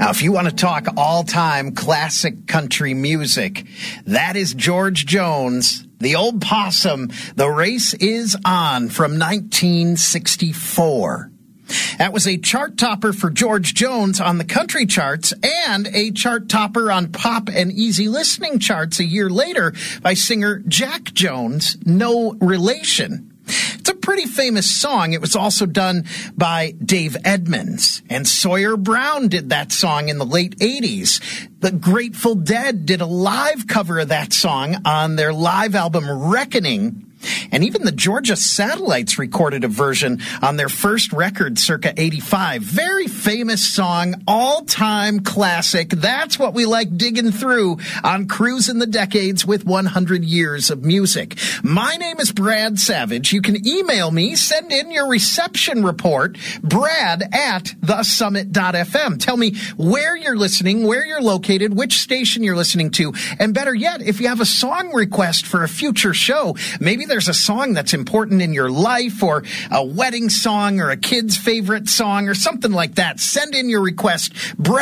Now, if you want to talk all-time classic country music, that is George Jones, the Old Possum, The Race Is On from 1964. That was a chart topper for George Jones on the country charts and a chart topper on pop and easy listening charts a year later by singer Jack Jones, no relation. It's a pretty famous song. It was also done by Dave Edmunds, and Sawyer Brown did that song in the late 80s. The Grateful Dead did a live cover of that song on their live album Reckoning. And even the Georgia Satellites recorded a version on their first record circa 85. Very famous song, all-time classic. That's what we like digging through on Cruising the Decades with 100 Years of Music. My name is Brad Savage. You can email me, send in your reception report, brad@thesummit.fm. Tell me where you're listening, where you're located, which station you're listening to, and better yet, if you have a song request for a future show, maybe there's a song that's important in your life, or a wedding song, or a kid's favorite song, or something like that. Send in your request,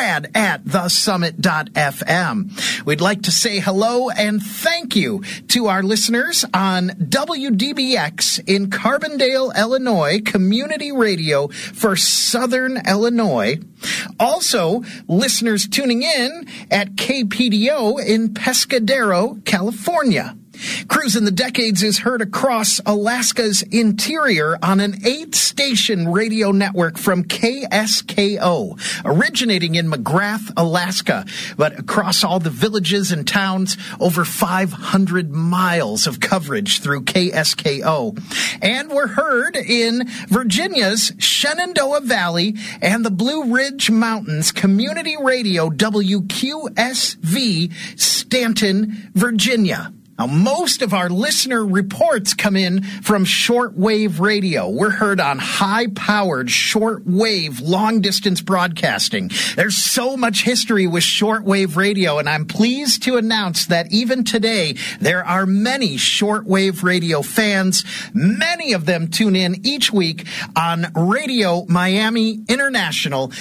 brad@thesummit.fm. We'd like to say hello and thank you to our listeners on WDBX in Carbondale, Illinois, community radio for Southern Illinois. Also, listeners tuning in at KPDO in Pescadero, California. Cruising the Decades is heard across Alaska's interior on an 8-station radio network from KSKO, originating in McGrath, Alaska, but across all the villages and towns, over 500 miles of coverage through KSKO. And we're heard in Virginia's Shenandoah Valley and the Blue Ridge Mountains Community Radio, WQSV, Stanton, Virginia. Now, most of our listener reports come in from shortwave radio. We're heard on high-powered shortwave long-distance broadcasting. There's so much history with shortwave radio, and I'm pleased to announce that even today, there are many shortwave radio fans. Many of them tune in each week on Radio Miami International,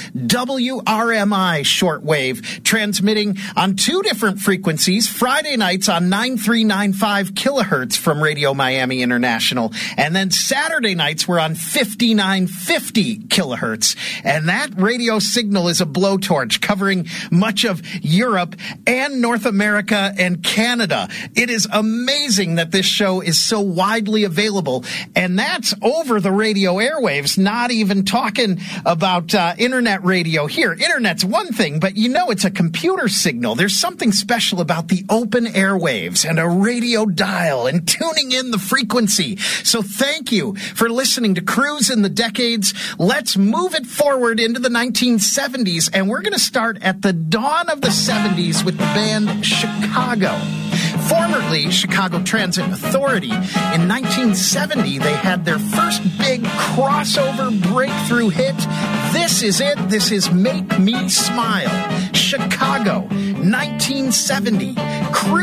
WRMI shortwave, transmitting on 2 different frequencies, Friday nights on 9395 kilohertz from Radio Miami International. And then Saturday nights we're on 5950 kilohertz. And that radio signal is a blowtorch covering much of Europe and North America and Canada. It is amazing that this show is so widely available. And that's over the radio airwaves, not even talking about internet radio here. Internet's one thing, but you know it's a computer signal. There's something special about the open airwaves and a radio dial and tuning in the frequency. So thank you for listening to Cruise in the Decades. Let's move it forward into the 1970s, and we're going to start at the dawn of the 70s with the band Chicago. Formerly Chicago Transit Authority. In 1970, they had their first big crossover breakthrough hit. This is it. This is Make Me Smile. Chicago, 1970.